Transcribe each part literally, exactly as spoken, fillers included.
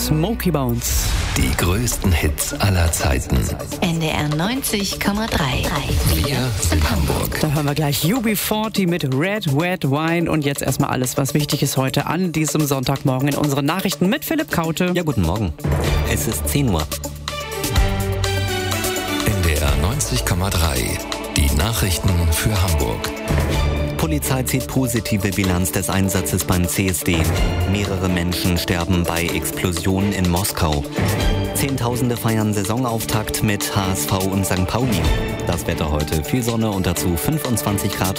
Smokey Bones. Die größten Hits aller Zeiten. N D R neunzig Komma drei. Wir sind Hamburg. Da hören wir gleich U B vierzig mit Red, Wet Wine. Und jetzt erstmal alles, was wichtig ist heute an diesem Sonntagmorgen in unseren Nachrichten mit Philipp Kaute. Ja, guten Morgen. Es ist zehn Uhr. N D R neunzig Komma drei. Die Nachrichten für Hamburg. Polizei zieht positive Bilanz des Einsatzes beim C S D. Mehrere Menschen sterben bei Explosionen in Moskau. Zehntausende feiern Saisonauftakt mit H S V und Sankt Pauli. Das Wetter heute: viel Sonne und dazu fünfundzwanzig Grad.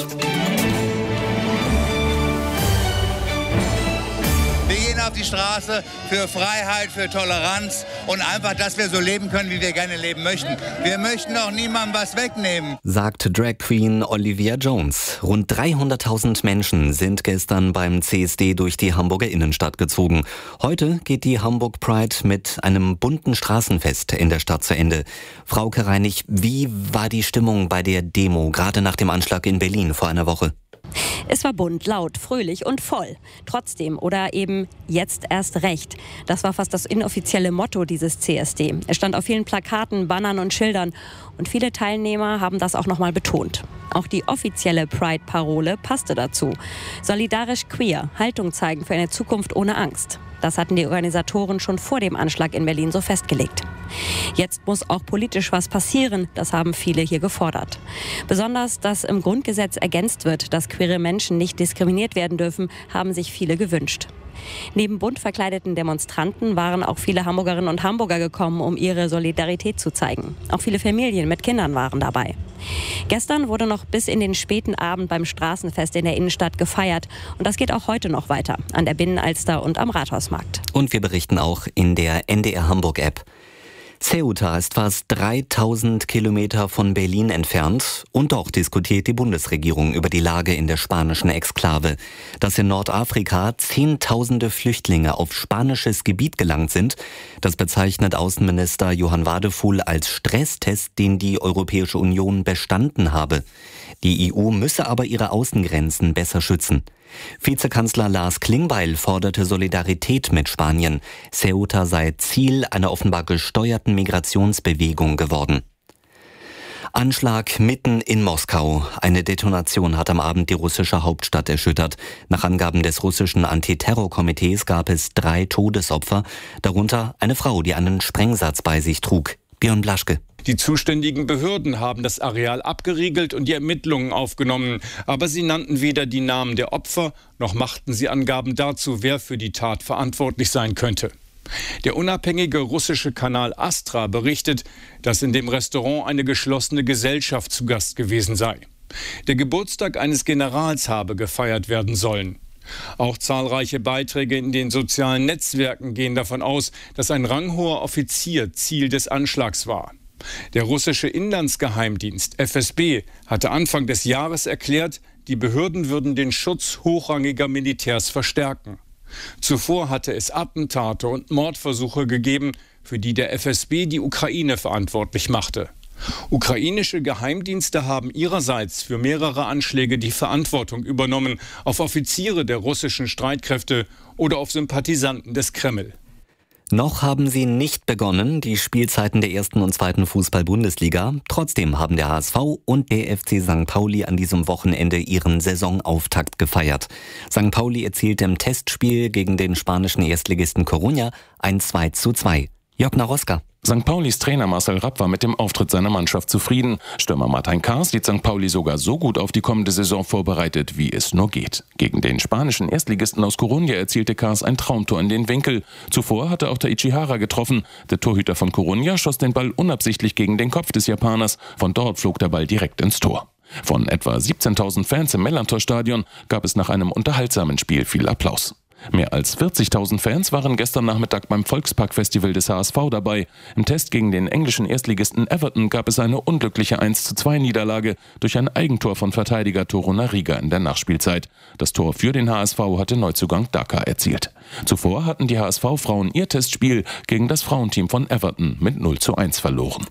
Wir gehen auf die Straße für Freiheit, für Toleranz und einfach, dass wir so leben können, wie wir gerne leben möchten. Wir möchten auch niemandem was wegnehmen, sagt Drag Queen Olivia Jones. Rund dreihunderttausend Menschen sind gestern beim C S D durch die Hamburger Innenstadt gezogen. Heute geht die Hamburg Pride mit einem bunten Straßenfest in der Stadt zu Ende. Frauke Reinig, wie war die Stimmung bei der Demo, gerade nach dem Anschlag in Berlin vor einer Woche? Es war bunt, laut, fröhlich und voll. Trotzdem oder eben jetzt erst recht. Das war fast das inoffizielle Motto dieses C S D. Es stand auf vielen Plakaten, Bannern und Schildern. Und viele Teilnehmer haben das auch nochmal betont. Auch die offizielle Pride-Parole passte dazu. Solidarisch queer, Haltung zeigen für eine Zukunft ohne Angst. Das hatten die Organisatoren schon vor dem Anschlag in Berlin so festgelegt. Jetzt muss auch politisch was passieren, das haben viele hier gefordert. Besonders, dass im Grundgesetz ergänzt wird, dass queere Menschen nicht diskriminiert werden dürfen, haben sich viele gewünscht. Neben bunt verkleideten Demonstranten waren auch viele Hamburgerinnen und Hamburger gekommen, um ihre Solidarität zu zeigen. Auch viele Familien mit Kindern waren dabei. Gestern wurde noch bis in den späten Abend beim Straßenfest in der Innenstadt gefeiert. Und das geht auch heute noch weiter, an der Binnenalster und am Rathausmarkt. Und wir berichten auch in der N D R Hamburg-App. Ceuta ist fast dreitausend Kilometer von Berlin entfernt und doch diskutiert die Bundesregierung über die Lage in der spanischen Exklave. Dass in Nordafrika Zehntausende Flüchtlinge auf spanisches Gebiet gelangt sind, das bezeichnet Außenminister Johann Wadefuhl als Stresstest, den die Europäische Union bestanden habe. Die E U müsse aber ihre Außengrenzen besser schützen. Vizekanzler Lars Klingbeil forderte Solidarität mit Spanien. Ceuta sei Ziel einer offenbar gesteuerten Migrationsbewegung geworden. Anschlag mitten in Moskau. Eine Detonation hat am Abend die russische Hauptstadt erschüttert. Nach Angaben des russischen Antiterrorkomitees gab es drei Todesopfer, darunter eine Frau, die einen Sprengsatz bei sich trug. Björn Blaschke. Die zuständigen Behörden haben das Areal abgeriegelt und die Ermittlungen aufgenommen. Aber sie nannten weder die Namen der Opfer, noch machten sie Angaben dazu, wer für die Tat verantwortlich sein könnte. Der unabhängige russische Kanal Astra berichtet, dass in dem Restaurant eine geschlossene Gesellschaft zu Gast gewesen sei. Der Geburtstag eines Generals habe gefeiert werden sollen. Auch zahlreiche Beiträge in den sozialen Netzwerken gehen davon aus, dass ein ranghoher Offizier Ziel des Anschlags war. Der russische Inlandsgeheimdienst F S B hatte Anfang des Jahres erklärt, die Behörden würden den Schutz hochrangiger Militärs verstärken. Zuvor hatte es Attentate und Mordversuche gegeben, für die der F S B die Ukraine verantwortlich machte. Ukrainische Geheimdienste haben ihrerseits für mehrere Anschläge die Verantwortung übernommen, auf Offiziere der russischen Streitkräfte oder auf Sympathisanten des Kreml. Noch haben sie nicht begonnen, die Spielzeiten der ersten und zweiten Fußball-Bundesliga. Trotzdem haben der H S V und der F C Sankt Pauli an diesem Wochenende ihren Saisonauftakt gefeiert. Sankt Pauli erzielte im Testspiel gegen den spanischen Erstligisten Coruña ein zwei zu zwei. Jörg Naroska. Sankt Paulis Trainer Marcel Rapp war mit dem Auftritt seiner Mannschaft zufrieden. Stürmer Martin Kahr sieht Sankt Pauli sogar so gut auf die kommende Saison vorbereitet, wie es nur geht. Gegen den spanischen Erstligisten aus Coruña erzielte Kahr ein Traumtor in den Winkel. Zuvor hatte auch der Ichihara getroffen. Der Torhüter von Coruña schoss den Ball unabsichtlich gegen den Kopf des Japaners. Von dort flog der Ball direkt ins Tor. Von etwa siebzehntausend Fans im Mellerntor-Stadion gab es nach einem unterhaltsamen Spiel viel Applaus. Mehr als vierzigtausend Fans waren gestern Nachmittag beim Volkspark-Festival des H S V dabei. Im Test gegen den englischen Erstligisten Everton gab es eine unglückliche eins zu zwei Niederlage durch ein Eigentor von Verteidiger Torunariga in der Nachspielzeit. Das Tor für den H S V hatte Neuzugang Daka erzielt. Zuvor hatten die H S V-Frauen ihr Testspiel gegen das Frauenteam von Everton mit null zu eins verloren.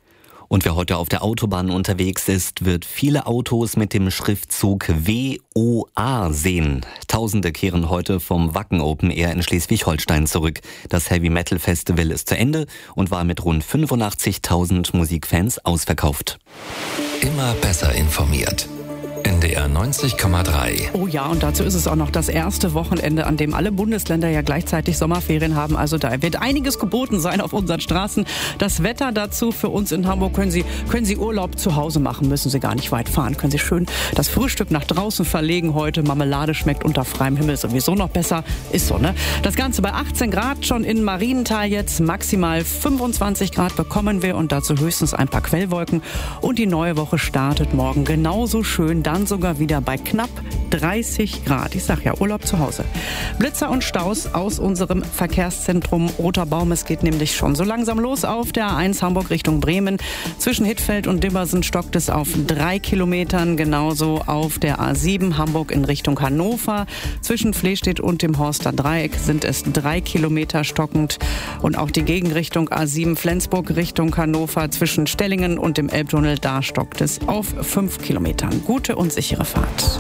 Und wer heute auf der Autobahn unterwegs ist, wird viele Autos mit dem Schriftzug W O A sehen. Tausende kehren heute vom Wacken Open Air in Schleswig-Holstein zurück. Das Heavy Metal Festival ist zu Ende und war mit rund fünfundachtzigtausend Musikfans ausverkauft. Immer besser informiert. N D R neunzig Komma drei. Oh ja, und dazu ist es auch noch das erste Wochenende, an dem alle Bundesländer ja gleichzeitig Sommerferien haben. Also da wird einiges geboten sein auf unseren Straßen. Das Wetter dazu für uns in Hamburg: können Sie, können Sie Urlaub zu Hause machen, müssen Sie gar nicht weit fahren. Können Sie schön das Frühstück nach draußen verlegen heute. Marmelade schmeckt unter freiem Himmel sowieso noch besser. Ist so, ne? Das Ganze bei achtzehn Grad schon in Marienthal jetzt. Maximal fünfundzwanzig Grad bekommen wir und dazu höchstens ein paar Quellwolken. Und die neue Woche startet morgen genauso schön. Dann sogar wieder bei knapp dreißig Grad. Ich sag ja, Urlaub zu Hause. Blitzer und Staus aus unserem Verkehrszentrum Roter Baum. Es geht nämlich schon so langsam los auf der A eins Hamburg Richtung Bremen. Zwischen Hittfeld und Dibbersen stockt es auf drei Kilometern. Genauso auf der A sieben Hamburg in Richtung Hannover. Zwischen Flehstedt und dem Horster Dreieck sind es drei Kilometer stockend. Und auch die Gegenrichtung A sieben Flensburg Richtung Hannover zwischen Stellingen und dem Elbtunnel, da stockt es auf fünf Kilometern. Gute und sichere Fahrt.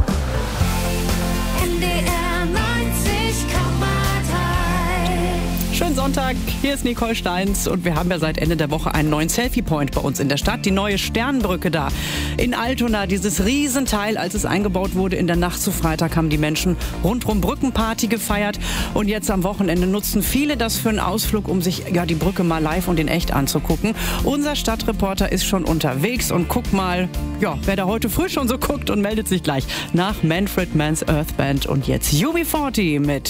Schönen Sonntag, hier ist Nicole Steins und wir haben ja seit Ende der Woche einen neuen Selfie-Point bei uns in der Stadt. Die neue Sternbrücke da in Altona, dieses Riesenteil, als es eingebaut wurde in der Nacht zu Freitag, haben die Menschen rundrum Brückenparty gefeiert. Und jetzt am Wochenende nutzen viele das für einen Ausflug, um sich ja die Brücke mal live und in echt anzugucken. Unser Stadtreporter ist schon unterwegs und guckt mal, ja, wer da heute früh schon so guckt und meldet sich gleich nach Manfred Mann's Earth Band und jetzt U B vierzig mit